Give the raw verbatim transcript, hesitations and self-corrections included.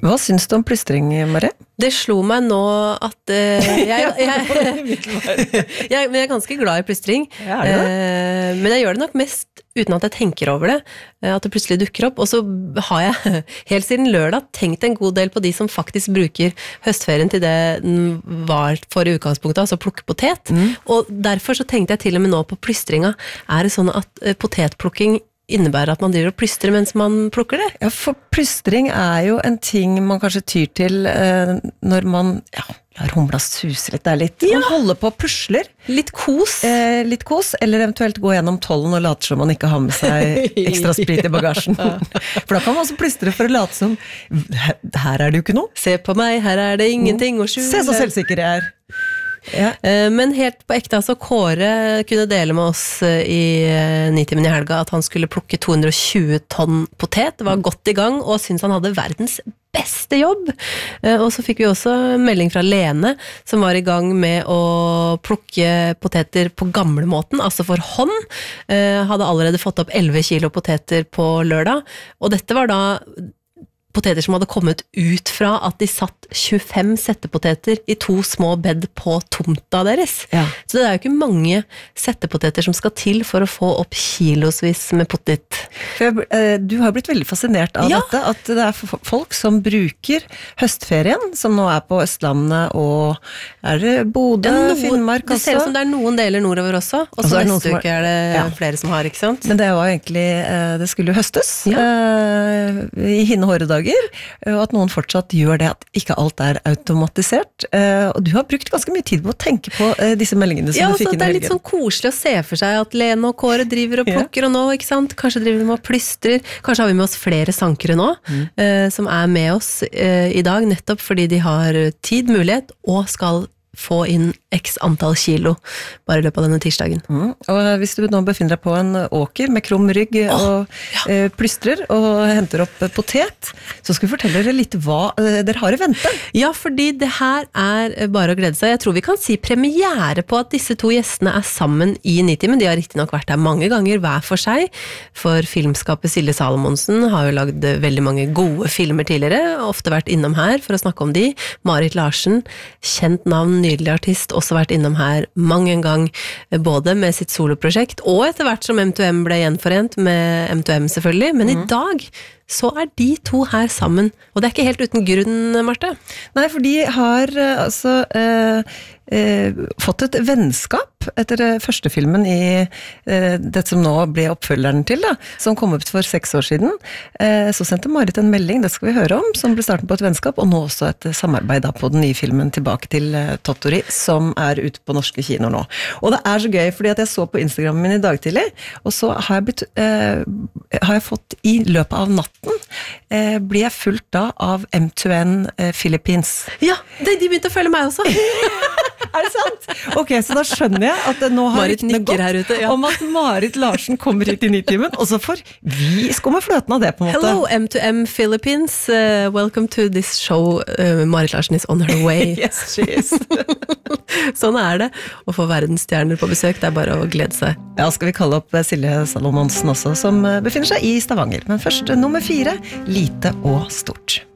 Hva syns du om plystring, Marie? Det slo meg nå at uh, jeg, jeg, jeg, jeg er ganske glad i plystring, Ja, er du det? uh, men jeg gjør det nok mest uten at jeg tenker over det, uh, at det plutselig dukker opp. Og så har jeg helt siden lørdag tenkt en god del på de som faktisk bruker høstferien til det den var for i utgangspunktet, altså plukke potet. Mm. Og derfor så tenkte jeg til og med nå på plystringa. Er det sånn at uh, potetplukking innebærer at man driver og plystrer mens man plukker det? Ja, for plystring er jo en ting man kanskje tyr til eh, når man, ja, lar humla suse litt, det er litt, ja. Man holder på og pusler. Litt kos. Eh, litt kos, eller eventuelt gå gjennom tollen og late som man ikke har med seg ekstra sprit i bagasjen. For da kan man også plystre for å late som, her er det jo ikke noe. Se på meg, her er det ingenting å skjule. Se så selvsikker jeg er. Ja. Men helt på ekte, altså Kåre kunne dele med oss i Nitimen i helga at han skulle plukke to hundre og tjue tonn potet, var godt i gang og syntes han hadde verdens beste jobb. Og så fikk vi også melding fra Lene som var i gang med å plukke poteter på gamlemåten, altså for hånd. Hadde allerede fått opp elleve kilo poteter på lørdag, og dette var da poteter som hadde kommet ut fra at de satt tjuefem settepoteter i to små bed på tomta deres. Ja. Så det er jo ikke mange settepoteter som skal til for å få opp kilosvis med potet. For jeg, du har blitt veldig fascinert av ja. Dette, at det er folk som bruker høstferien, som nå er på Østlandet og er det Bodø, ja, noen, Finnmark også. Det ser ut som det er noen deler nordover også, og så neste uke er det ja. Flere som har, ikke sant? Men det var egentlig, det skulle jo høstes ja. I hinne håredag. Og at noen fortsatt gjør det, at ikke alt er automatisert. Og du har brukt ganske mye tid på å tenke på disse meldingene som ja, du fikk inn i helgen. Ja, det er litt sånn koselig å se for seg at Lene og Kåre driver og plukker, ja. Og nå, ikke sant? Kanskje driver de og plystrer. Kanskje har vi med oss flere sankere nå, mm. uh, som er med oss uh, i dag, nettopp fordi de har tid, mulighet, og skal få inn x antall kilo bare i løpet av denne tirsdagen. Mm. Og hvis du nå befinner deg på en åker med krum rygg oh, og ja. eh, plystrer og henter opp potet, så skal vi fortelle dere litt hva eh, dere har i vente. Ja, fordi det her er bare å glede seg. Jeg tror vi kan si premiere på at disse to gjestene er sammen i Nitimen. De har riktig nok vært her mange ganger hver for seg, for filmskapet Silje Salomonsen har jo lagd veldig mange gode filmer tidligere, ofte vært innom her for å snakke om de. Marit Larsen, kjent navn, nydelig artist, også vært innom her mange en gang, både med sitt soloprosjekt, og etter hvert som M to M ble gjenforent med M to M selvfølgelig, men mm. i dag så er de to her sammen, og det er ikke helt uten grunn, Marte. Nei, for de har altså eh, eh, fått et vennskap etter første filmen i eh, det som nå ble oppfølgeren til, da, som kom opp for seks år siden. Eh, så sendte Marit en melding, det skal vi høre om, som ble starten på et vennskap, og nå også et samarbeid da, på den nye filmen Tilbake til eh, Tottori, som er ute på norske kinoer nå. Og det er så gøy, fordi at jeg så på Instagramen min i dag tidlig, og så har jeg, blitt, eh, har jeg fått i løpet av natten eh, blir jeg fulgt da av M to M eh, Philippines. Ja, de, de begynte å følge meg også. Er det sant? Ok, så da skjønner jeg at nå har Marit nikker her ute, ja. Om at Marit Larsen kommer hit i Nitimen, og så får vi skumme fløten av det på en måte. Hello, M to M Philippines. Uh, welcome to this show. Uh, Marit Larsen is on her way. Yes, she is. Sånn er det. Å få verdensstjerner på besøk, det er bare å glede seg. Ja, skal vi kalle opp Silje Salomonsen også, som befinner seg i Stavanger. Men først nummer fire, Lite og stort.